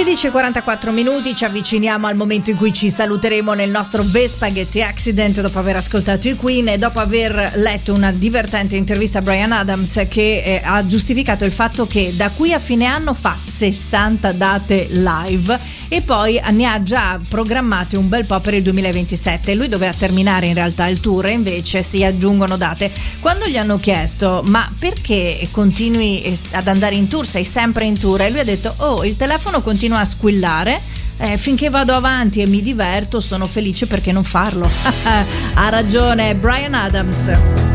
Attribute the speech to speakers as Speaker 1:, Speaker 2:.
Speaker 1: 16:44, ci avviciniamo al momento in cui ci saluteremo nel nostro Spaghetti Accident dopo aver ascoltato i Queen e dopo aver letto una divertente intervista a Bryan Adams che ha giustificato il fatto che da qui a fine anno fa 60 date live e poi ne ha già programmate un bel po' per il 2027. Lui doveva terminare in realtà il tour e invece si aggiungono date. Quando gli hanno chiesto ma perché continui ad andare in tour, sei sempre in tour, e lui ha detto il telefono continua a squillare, finché vado avanti e mi diverto sono felice, perché non farlo. Ha ragione Bryan Adams.